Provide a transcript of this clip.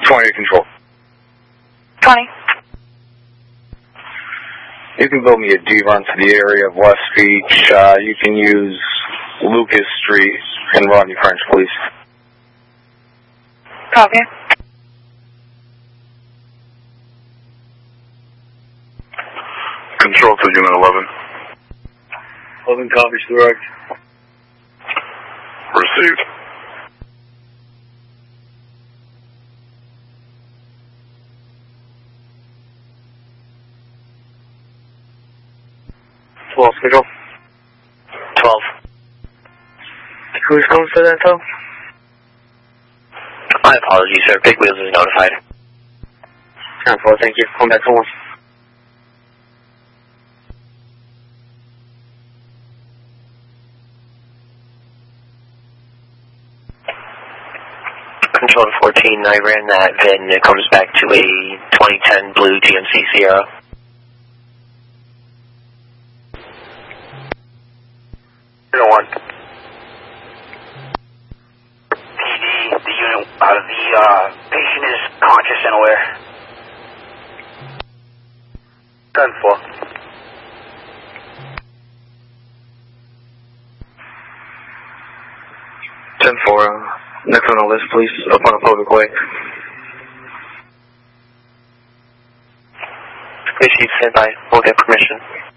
20 control. 20. You can build me a D-run to the area of West Beach. You can use Lucas Street and Rodney French, please. Copy. Control to Unit 11. 11 copies, direct. Received. Schedule. 12. Who's going for that, though? My apologies, sir. Big Wheels is notified. 10-4, thank you. Come back to 1. Control to 14, I ran that VIN. It comes back to a 2010 blue GMC Sierra. PD, the unit, the patient is conscious and aware. 10-4. Next on the list, please, up on a public way. Please stand by. We'll get permission.